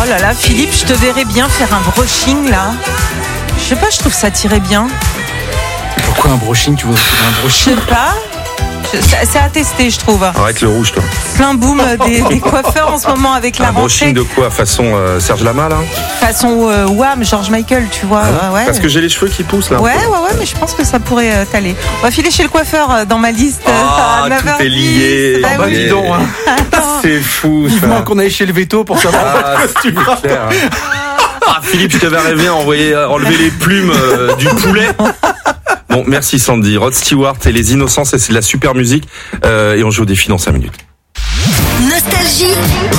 Oh là là, Philippe, je te verrais bien faire un brushing là. Je sais pas, je trouve ça tirait bien. Pourquoi un brushing? Tu veux faire un Je brushing? sais pas. C'est à tester, je trouve. Arrête le rouge, toi. Plein boom des coiffeurs en ce moment avec la Un brushing rentrée. de quoi? Façon Serge Lama, là? Façon Wham, George Michael, tu vois. Ouais. Parce que j'ai les cheveux qui poussent, là. Ouais, mais je pense que ça pourrait t'aller. On va filer chez le coiffeur dans ma liste. Ah, à 9h10. tout est lié. Bah oui. Dis donc, hein. C'est fou, Vivement ça. qu'on aille chez le veto pour savoir. Ah, c'est clair. Ah, Philippe, je te verrais bien enlever les plumes du poulet. Bon, merci Sandy. Rod Stewart et les Innocents, c'est de la super musique. Et on joue au défi dans 5 minutes. Nostalgie.